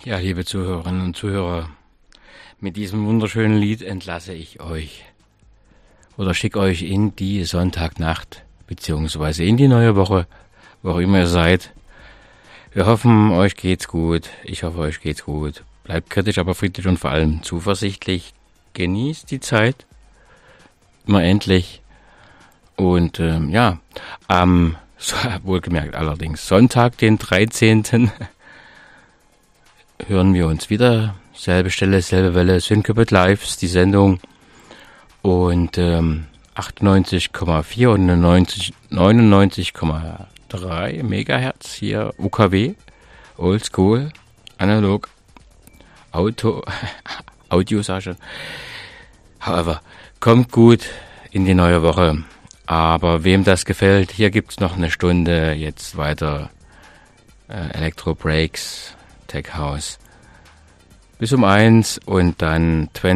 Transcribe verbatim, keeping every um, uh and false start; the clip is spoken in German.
Ja, liebe Zuhörerinnen und Zuhörer, mit diesem wunderschönen Lied entlasse ich euch oder schicke euch in die Sonntagnacht beziehungsweise in die neue Woche, wo auch immer ihr seid. Wir hoffen, euch geht's gut. Ich hoffe, euch geht's gut. Bleibt kritisch, aber friedlich und vor allem zuversichtlich. Genießt die Zeit. Immer endlich. Und ähm, ja, am, so, wohlgemerkt allerdings, Sonntag, den dreizehnten hören wir uns wieder. Selbe Stelle, selbe Welle, Syncopate Live ist die Sendung. Und ähm, achtundneunzig Komma vier und neunundneunzig Komma drei Megahertz hier U K W, Oldschool, analog, Auto, Audio, sag ich schon. However, kommt gut in die neue Woche. Aber wem das gefällt, hier gibt's noch eine Stunde jetzt weiter äh, Electro Breaks, Tech House bis um eins und dann